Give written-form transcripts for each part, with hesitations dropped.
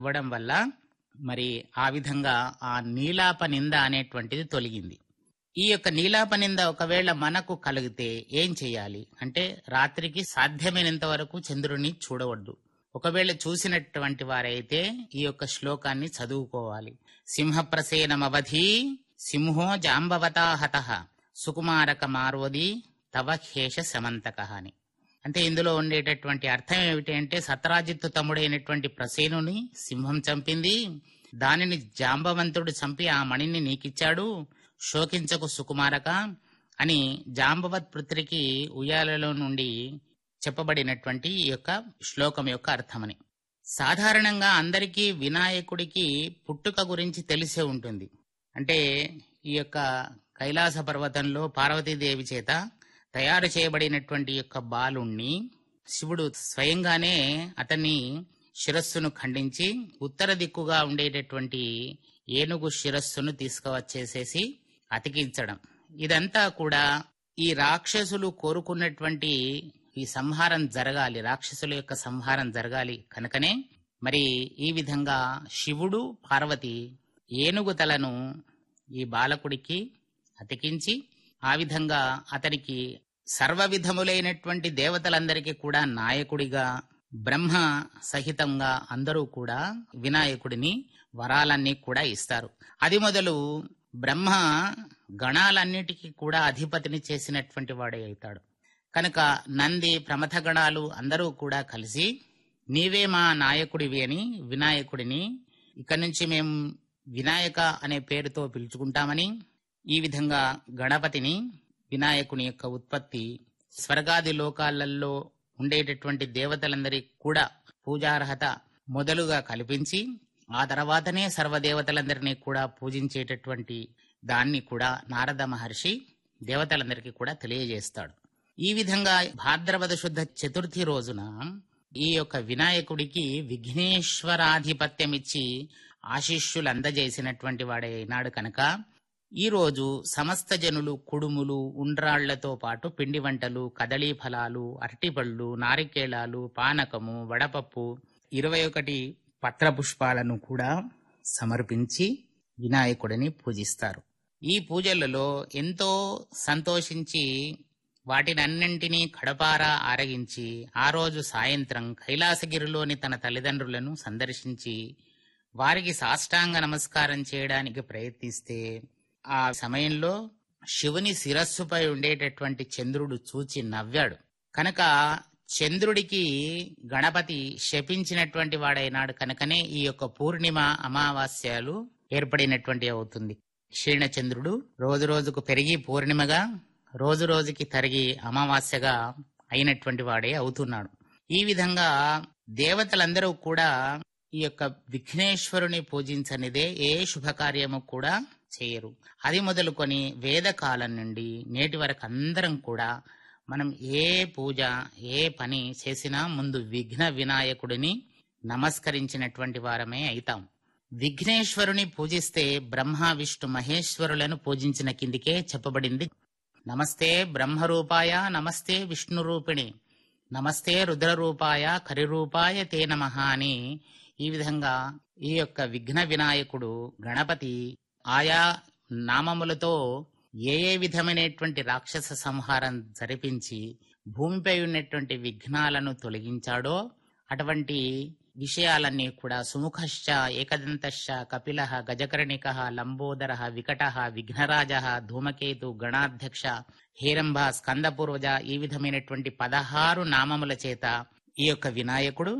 ఇవ్వడం వల్ల మరి ఆ విధంగా ఆ నీలాప నింద అనేటువంటిది తొలగింది. ఈ యొక్క నీలాప నింద ఒకవేళ మనకు కలిగితే ఏం చేయాలి అంటే, రాత్రికి సాధ్యమైనంత వరకు చంద్రుని చూడవద్దు. ఒకవేళ చూసినటువంటి వారైతే ఈ యొక్క శ్లోకాన్ని చదువుకోవాలి. సింహప్రసేనమవధి సింహో జాంబవతా హతః సుకుమారక మారోది తవ ఖేష శమంతక అని. అంటే ఇందులో ఉండేటటువంటి అర్థం ఏమిటి అంటే, సత్రాజిత్తు తమ్ముడైనటువంటి ప్రసేనుని సింహం చంపింది, దానిని జాంబవంతుడు చంపి ఆ మణిని నీకిచ్చాడు, శోకించకు సుకుమారక అని జాంబవత్ పుత్రికి ఉయ్యాలలో నుండి చెప్పబడినటువంటి ఈ యొక్క శ్లోకం యొక్క అర్థమని. సాధారణంగా అందరికీ వినాయకుడికి పుట్టుక గురించి తెలిసే ఉంటుంది. అంటే ఈ యొక్క కైలాస పర్వతంలో పార్వతీదేవి చేత తయారు చేయబడినటువంటి యొక్క బాలుణ్ణి శివుడు స్వయంగానే అతన్ని శిరస్సును ఖండించి ఉత్తర దిక్కుగా ఉండేటటువంటి ఏనుగు శిరస్సును తీసుకువచ్చేసేసి అతికించడం, ఇదంతా కూడా ఈ రాక్షసులు కోరుకున్నటువంటి ఈ సంహారం జరగాలి, రాక్షసుల యొక్క సంహారం జరగాలి కనుకనే మరి ఈ విధంగా శివుడు పార్వతి ఏనుగు తలను ఈ బాలకుడికి అతికించి ఆ విధంగా అతనికి సర్వ విధములైనటువంటి దేవతలందరికీ కూడా నాయకుడిగా బ్రహ్మ సహితంగా అందరూ కూడా వినాయకుడిని వరాలన్నీ కూడా ఇస్తారు. అది మొదలు బ్రహ్మ గణాలన్నిటికీ కూడా అధిపతిని చేసినటువంటి వాడే అవుతాడు కనుక నంది ప్రమథ గణాలు అందరూ కూడా కలిసి నీవే మా నాయకుడివి అని వినాయకుడిని ఇక్కడి నుంచి మేము వినాయక అనే పేరుతో పిలుచుకుంటామని, ఈ విధంగా గణపతిని వినాయకుని యొక్క ఉత్పత్తి స్వర్గాది లోకాలలో ఉండేటటువంటి దేవతలందరికీ కూడా పూజార్హత మొదలుగా కల్పించి ఆ తర్వాతనే సర్వదేవతలందరినీ కూడా పూజించేటటువంటి దాన్ని కూడా నారద మహర్షి దేవతలందరికీ కూడా తెలియజేస్తాడు. ఈ విధంగా భాద్రపద శుద్ధ చతుర్థి రోజున ఈ యొక్క వినాయకుడికి విఘ్నేశ్వరాధిపత్యం ఇచ్చి ఆశీస్సులు అందజేసినటువంటి వాడే అయినాడు కనుక ఈ రోజు సమస్త జనులు కుడుములు ఉండ్రాళ్లతో పాటు పిండి వంటలు, కదళీ ఫలాలు, అరటిపళ్ళు, నారికేళాలు, పానకము, వడపప్పు, 21 పత్ర పుష్పాలను కూడా సమర్పించి వినాయకుడిని పూజిస్తారు. ఈ పూజలలో ఎంతో సంతోషించి వాటినన్నింటినీ కడపారా ఆరగించి ఆ రోజు సాయంత్రం కైలాసగిరిలోని తన తల్లిదండ్రులను సందర్శించి వారికి సాష్టాంగ నమస్కారం చేయడానికి ప్రయత్నిస్తే ఆ సమయంలో శివుని శిరస్సుపై ఉండేటటువంటి చంద్రుడు చూచి నవ్వాడు కనుక చంద్రుడికి గణపతి శపించినటువంటి వాడైనాడు కనుకనే ఈ యొక్క పూర్ణిమ అమావాస్యలు ఏర్పడినటువంటి అవుతుంది. క్షీణచంద్రుడు రోజు రోజుకు పెరిగి పూర్ణిమగా, రోజు రోజుకి తరిగి అమావాస్యగా అయినటువంటి వాడే అవుతున్నాడు. ఈ విధంగా దేవతలందరూ కూడా ఈ యొక్క విఘ్నేశ్వరుని పూజించనిదే ఏ శుభకార్యము కూడా చేయరు. అది మొదలుకొని వేదకాలం నుండి నేటి వరకు అందరం కూడా మనం ఏ పూజ ఏ పని చేసినా ముందు విఘ్న వినాయకుడిని నమస్కరించినటువంటి వారమే అయితాం. విఘ్నేశ్వరుని పూజిస్తే బ్రహ్మ విష్ణు మహేశ్వరులను పూజించిన కిందికే చెప్పబడింది. నమస్తే బ్రహ్మరూపాయ నమస్తే విష్ణు రూపిణి నమస్తే రుద్రరూపాయ కరిరూపాయ తే నమః అని ఈ విధంగా ఈ యొక్క విఘ్న వినాయకుడు గణపతి ఆయా నామములతో ఏ ఏ విధమైనటువంటి రాక్షస సంహారం జరిపించి భూమిపై ఉన్నటువంటి విఘ్నాలను తొలగించాడో అటువంటి విషయాలన్నీ కూడా సుముఖశ్చ ఏకదంతశ్చ కపిలః గజకర్ణికః లంబోదరః వికటః విఘ్నరాజః ధూమకేతు గణాధ్యక్ష హేరంబ స్కందపూర్వజ ఈ విధమైనటువంటి 16 నామముల చేత ఈ యొక్క వినాయకుడు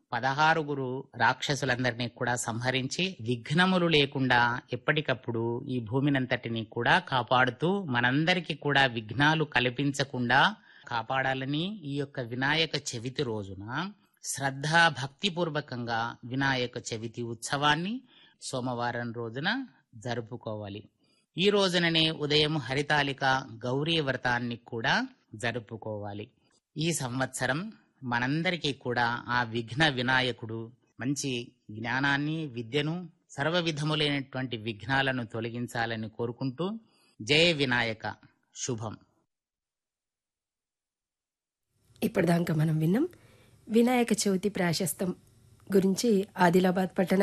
16 రాక్షసులందరినీ కూడా సంహరించి విఘ్నములు లేకుండా ఎప్పటికప్పుడు ఈ భూమినంతటిని కూడా కాపాడుతూ మనందరికీ కూడా విఘ్నాలు కల్పించకుండా కాపాడాలని ఈ యొక్క వినాయక చవితి రోజున శ్రద్ధా భక్తిపూర్వకంగా వినాయక చవితి ఉత్సవాన్ని సోమవారం రోజున జరుపుకోవాలి. ఈ రోజుననే ఉదయం హరితాలిక గౌరీ వ్రతాన్ని కూడా జరుపుకోవాలి. ఈ సంవత్సరం మనందరికీ కూడా ఆ విఘ్న వినాయకుడు మంచి జ్ఞానాన్ని, విద్యను, సర్వ విధములైనటువంటి విఘ్నాలను తొలగించాలని కోరుకుంటూ జయ వినాయక శుభం. ఇప్పటిదాకా మనం విన్నాం వినాయక చవితి ప్రాశస్తం గురించి ఆదిలాబాద్ పట్టణ